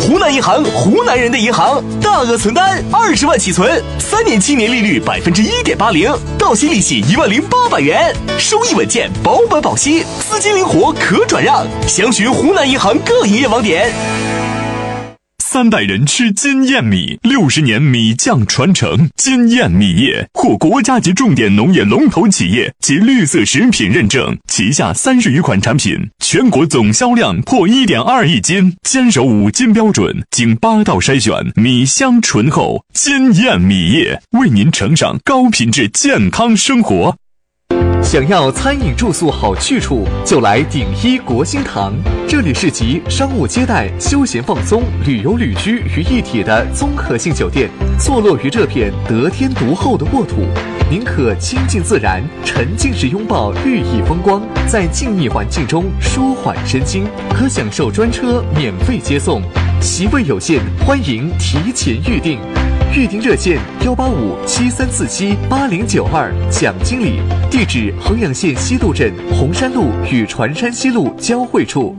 湖南银行，湖南人的银行，大额存单20万起存，3年期年利率1.80%，到期利息10800元，收益稳健，保本保息，资金灵活可转让。详询湖南银行各营业网点。 3代人吃金燕米，60年米酱传承。金燕米业获国家级重点农业龙头企业及绿色食品认证，旗下30余款产品，全国总销量破1.2亿斤，坚守5金标准，经8道筛选，米香醇厚。金燕米业为您呈上高品质健康生活。 想要餐饮住宿好去处，就来鼎一国兴堂。这里是集商务接待、休闲放松、旅游旅居于一体的综合性酒店，坐落于这片得天独厚的沃土。您可亲近自然，沉浸式拥抱绿意风光，在静谧环境中舒缓身心，可享受专车免费接送。席位有限，欢迎提前预订。预订热线18573478092，蒋经理。地址：衡阳县西路镇红山路与船山西路交汇处。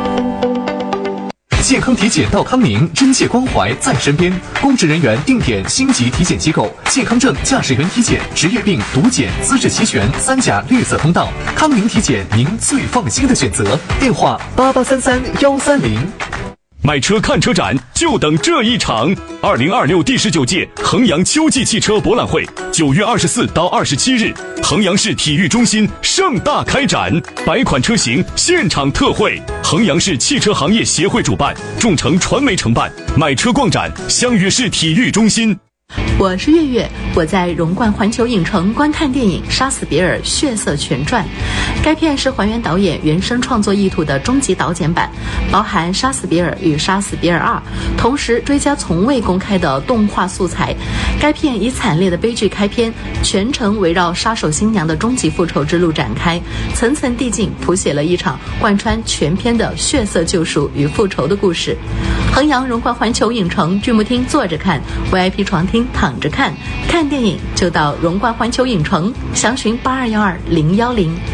健康体检到康宁，真切关怀在身边。公职人员定点星级体检机构，健康证、驾驶员体检、职业病、毒检资质齐全，3甲绿色通道。康宁体检，您最放心的选择。电话8833-130。 买车看车展就等这一场，2026第19届衡阳秋季汽车博览会9月24到27日，衡阳市体育中心盛大开展，100款车型现场特惠。衡阳市汽车行业协会主办，众诚传媒承办。买车逛展，相约市体育中心。 我是月月，我在荣冠环球影城观看电影《杀死比尔：血色全传》。该片是还原导演原生创作意图的终极导剪版，包含杀死比尔与杀死比尔2，同时追加从未公开的动画素材。该片以惨烈的悲剧开篇，全程围绕杀手新娘的终极复仇之路展开，层层递进，谱写了一场贯穿全片的血色救赎与复仇的故事。衡阳荣冠环球影城剧目厅坐着看， VIP 床厅躺着看，看电影就到荣冠环球影城，详询8212-010。